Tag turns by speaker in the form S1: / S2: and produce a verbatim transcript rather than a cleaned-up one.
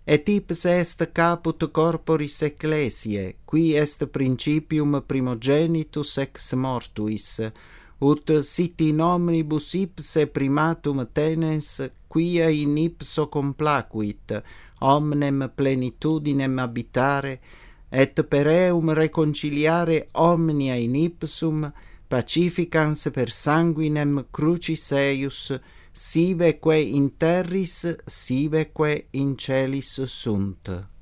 S1: Et ipse est caput corporis ecclesiae, qui est principium primogenitus ex mortuis, ut sit in omnibus ipse primatum tenens, quia in ipso complacuit, omnem plenitudinem habitare, et per eum reconciliare omnia in ipsum, pacificans per sanguinem crucis eius, siveque in terris, siveque in celis sunt.